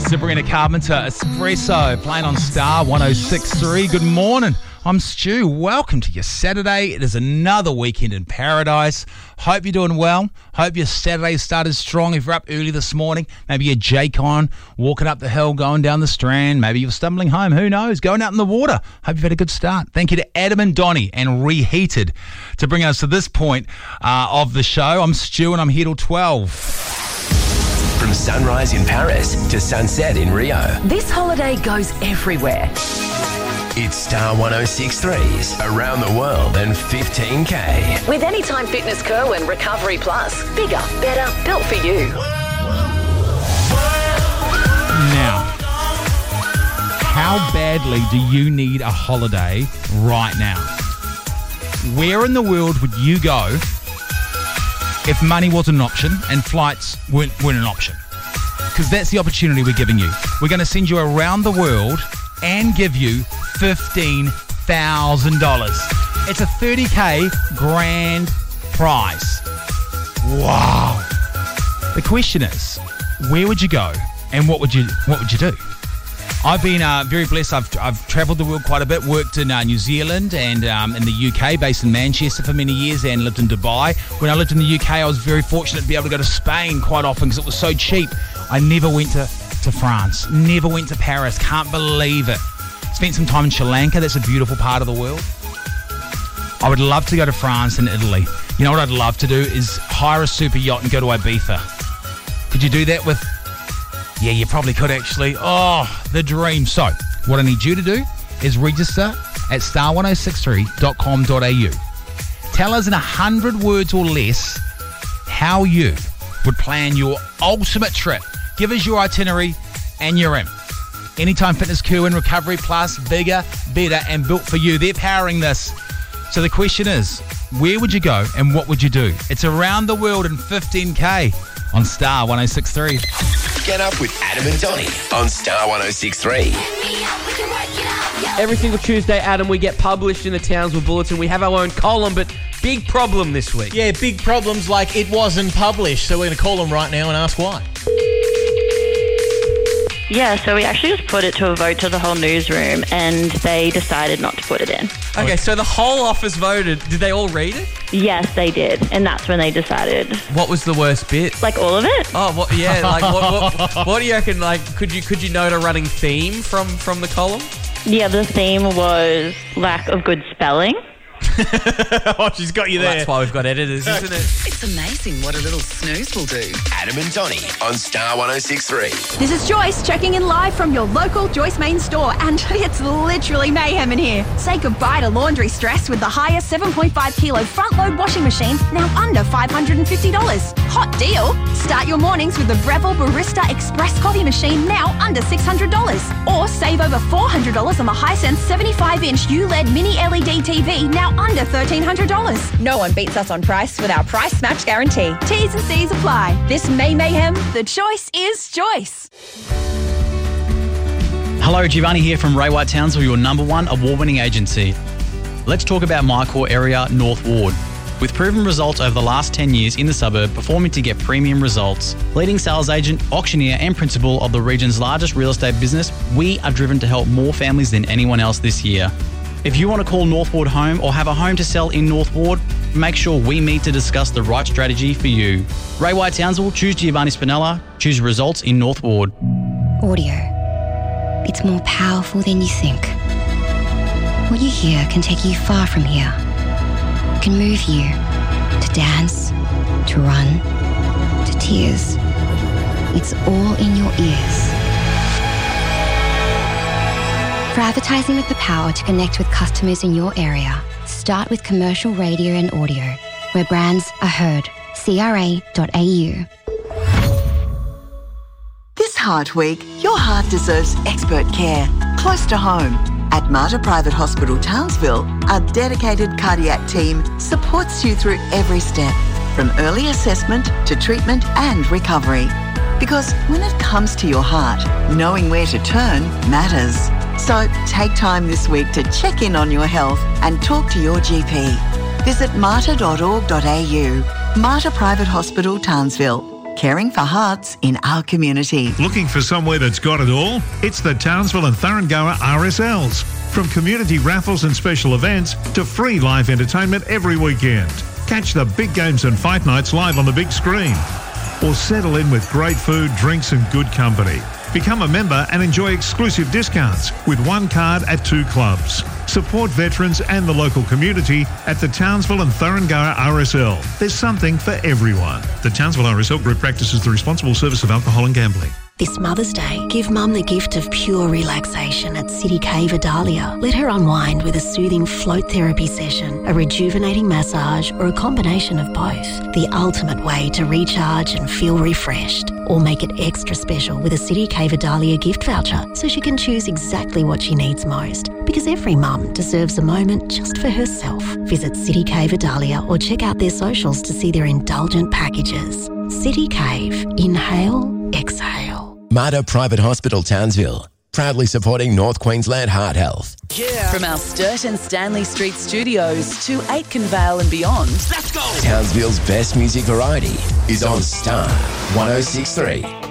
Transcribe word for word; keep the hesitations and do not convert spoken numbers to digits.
Sabrina Carpenter, Espresso, playing on Star one oh six three. Good morning. I'm Stu. Welcome to your Saturday. It is another weekend in paradise. Hope you're doing well. Hope your Saturday started strong. If you're up early this morning, maybe you're Jake on, walking up the hill, going down the Strand. Maybe you're stumbling home. Who knows? Going out in the water. Hope you've had a good start. Thank you to Adam and Donnie and Reheated to bring us to this point uh, of the show. I'm Stu and I'm here till twelve. From sunrise in Paris to sunset in Rio. This holiday goes everywhere. It's Star one oh six three's Around the World and fifteen K. With Anytime Fitness Kerwin Recovery Plus. Bigger, better, built for you. Now, how badly do you need a holiday right now? Where in the world would you go if money wasn't an option and flights weren't, weren't an option? Because that's the opportunity we're giving you. We're going to send you around the world and give you fifteen thousand dollars. It's a thirty K grand prize. Wow. The question is, where would you go and what would you what would you do? I've been uh, very blessed. I've I've travelled the world quite a bit, worked in uh, New Zealand and um, in the U K, based in Manchester for many years, and lived in Dubai. When I lived in the U K, I was very fortunate to be able to go to Spain quite often because it was so cheap. I never went to, to France, never went to Paris, can't believe it. Spent some time in Sri Lanka, that's a beautiful part of the world. I would love to go to France and Italy. You know what I'd love to do is hire a super yacht and go to Ibiza. Could you do that with... Yeah, you probably could actually. Oh, the dream. So, what I need you to do is register at star ten sixty-three dot com dot a u. Tell us in a hundred words or less how you would plan your ultimate trip. Give us your itinerary and you're in. Anytime Fitness Kerwin Recovery Plus, bigger, better, and built for you. They're powering this. So the question is, where would you go and what would you do? It's around the world in fifteen K on Star one oh six three. Get up with Adam and Donnie on Star one oh six three. Every single Tuesday, Adam, we get published in the Townsville Bulletin. We have our own column, but big problem this week. Yeah, big problems like it wasn't published. So we're going to call them right now and ask why. Yeah, so we actually just put it to a vote to the whole newsroom and they decided not to put it in. Okay, so the whole office voted. Did they all read it? Yes, they did. And that's when they decided. What was the worst bit? Like all of it? Oh, what, yeah, like what, what, what do you reckon? Like, could you could you note a running theme from, from the column? Yeah, the theme was lack of good spelling. Oh, she's got you Well, there. that's why we've got editors, isn't it? It's amazing what a little snooze will do. Adam and Donnie on Star one oh six three. This is Joyce checking in live from your local Joyce Main store, and it's literally mayhem in here. Say goodbye to laundry stress with the highest seven point five kilo front load washing machine, now under five hundred fifty dollars. Hot deal! Start your mornings with the Breville Barista Express coffee machine, now under six hundred dollars. Or save over four hundred dollars on the Hisense seventy-five inch U L E D mini L E D T V, now under thirteen hundred dollars. No one beats us on price with our price match guarantee. T's and C's apply. This May Mayhem, the choice is Joyce. Hello, Giovanni here from Ray White Townsville, your number one award-winning agency. Let's talk about my core area, North Ward. With proven results over the last ten years in the suburb, performing to get premium results. Leading sales agent, auctioneer and principal of the region's largest real estate business, we are driven to help more families than anyone else this year. If you want to call North Ward home or have a home to sell in North Ward, make sure we meet to discuss the right strategy for you. Ray White Townsville, choose Giovanni Spinella, choose results in North Ward. Audio. It's more powerful than you think. What you hear can take you far from here. It can move you to dance, to run, to tears. It's all in your ears. For advertising with the power to connect with customers in your area, start with commercial radio and audio, where brands are heard. C R A dot A U. This Heart Week, your heart deserves expert care, close to home. At Mater Private Hospital Townsville, our dedicated cardiac team supports you through every step, from early assessment to treatment and recovery. Because when it comes to your heart, knowing where to turn matters. So take time this week to check in on your health and talk to your G P. Visit mater dot org dot A U. Mater Private Hospital Townsville. caring for hearts in our community. Looking for somewhere that's got it all? It's the Townsville and Thuringowa R S Ls. From community raffles and special events to free live entertainment every weekend. Catch the big games and fight nights live on the big screen. Or settle in with great food, drinks and good company. Become a member and enjoy exclusive discounts with one card at two clubs. Support veterans and the local community at the Townsville and Thuringowa R S L. There's something for everyone. The Townsville R S L Group practices the responsible service of alcohol and gambling. This Mother's Day, give Mum the gift of pure relaxation at City Cave Adalia. Let her unwind with a soothing float therapy session, a rejuvenating massage, or a combination of both. The ultimate way to recharge and feel refreshed. Or make it extra special with a City Cave Adalia gift voucher so she can choose exactly what she needs most. Because every mum deserves a moment just for herself. Visit City Cave Adalia or check out their socials to see their indulgent packages. City Cave. Inhale, exhale. Mater Private Hospital Townsville, proudly supporting North Queensland Heart Health. Yeah. From our Sturt and Stanley Street studios to Aitken Vale and beyond. Let's go! Townsville's best music variety is on Star one oh six point three.